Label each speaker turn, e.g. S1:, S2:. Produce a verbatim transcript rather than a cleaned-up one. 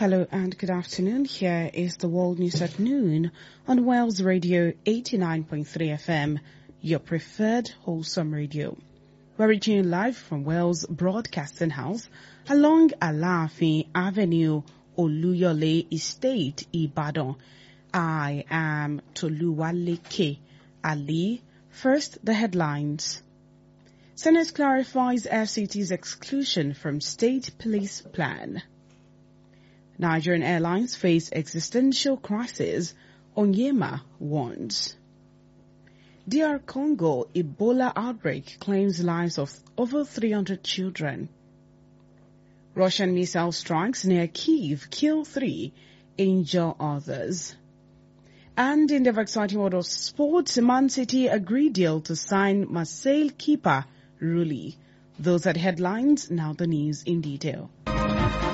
S1: Hello and good afternoon. Here is the World News at noon on Wales Radio eighty-nine point three F M, your preferred wholesome radio. We're reaching you live from Wales Broadcasting House along Alaafin Avenue, Oluyole Estate, Ibadan. I am Toluwaleke Ali. First, the headlines. Senate clarifies F C T's exclusion from state police plan. Nigerian Airlines face existential crisis, Onyema warns. D R Congo Ebola outbreak claims lives of over three hundred children. Russian missile strikes near Kyiv kill three, injure others. And in the exciting world of sports, Man City agreed deal to sign Marseille keeper Rulli. Those are the headlines, now the news in detail.